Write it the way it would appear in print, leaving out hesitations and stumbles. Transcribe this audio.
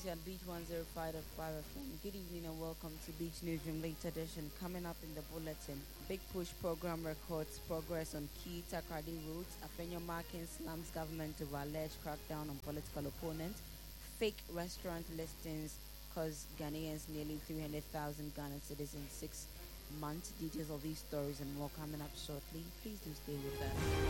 station, Beach 105.5 FM. Good evening and welcome to Beach Newsroom Late Edition. Coming up in the bulletin, Big Push program records progress on key Takrady routes. Afenyo Markin slams government over alleged crackdown on political opponents. Fake restaurant listings cause Ghanaians nearly 300,000 Ghana cedis in 6 months. Details of these stories and more coming up shortly. Please do stay with us.